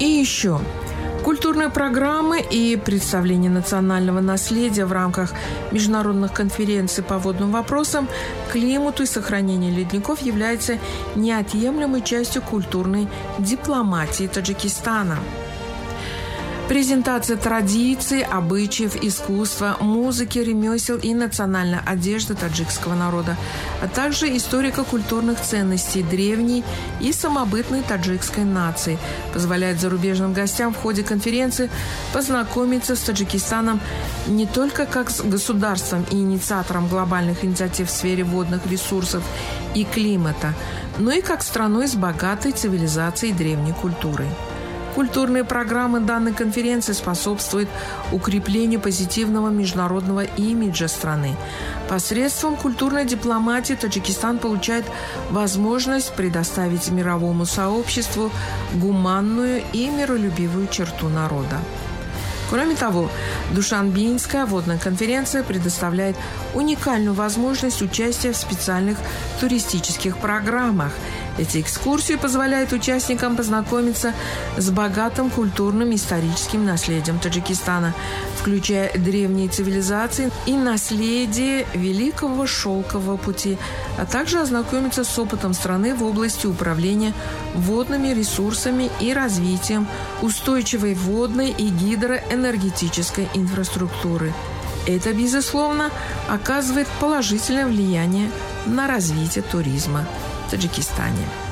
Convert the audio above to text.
И еще культурные программы и представление национального наследия в рамках международных конференций по водным вопросам, климату и сохранению ледников является неотъемлемой частью культурной дипломатии Таджикистана. Презентация традиций, обычаев, искусства, музыки, ремесел и национальной одежды таджикского народа, а также историко-культурных ценностей древней и самобытной таджикской нации позволяет зарубежным гостям в ходе конференции познакомиться с Таджикистаном не только как с государством и инициатором глобальных инициатив в сфере водных ресурсов и климата, но и как страной с богатой цивилизацией и древней культурой. Культурные программы данной конференции способствуют укреплению позитивного международного имиджа страны. Посредством культурной дипломатии Таджикистан получает возможность предоставить мировому сообществу гуманную и миролюбивую черту народа. Кроме того, Душанбинская водная конференция предоставляет уникальную возможность участия в специальных туристических программах. Эти экскурсии позволяют участникам познакомиться с богатым культурным и историческим наследием Таджикистана, включая древние цивилизации и наследие Великого Шелкового пути, а также ознакомиться с опытом страны в области управления водными ресурсами и развитием устойчивой водной и гидроэнергетической инфраструктуры. Это, безусловно, оказывает положительное влияние на развитие туризма в Таджикистане.